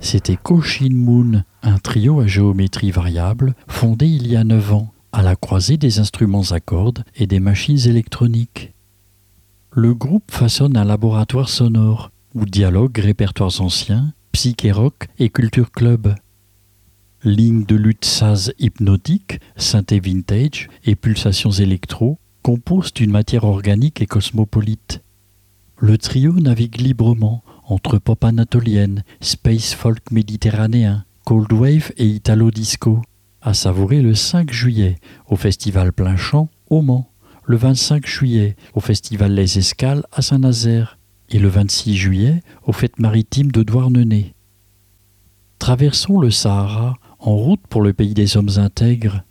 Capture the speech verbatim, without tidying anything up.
c'était Koshin Moon, un trio à géométrie variable fondé il y a neuf ans, à la croisée des instruments à cordes et des machines électroniques. Le groupe façonne un laboratoire sonore où dialoguent répertoires anciens, psyché rock et culture club. Lignes de lutte saz hypnotique, synthé vintage et pulsations électro composent une matière organique et cosmopolite. Le trio navigue librement entre pop anatolienne, space folk méditerranéen, cold wave et italo disco, à savourer le cinq juillet au festival Plein Champ au Mans, le vingt-cinq juillet au festival Les Escales à Saint-Nazaire et le vingt-six juillet aux fêtes maritimes de Douarnenez. Traversons le Sahara en route pour le pays des hommes intègres.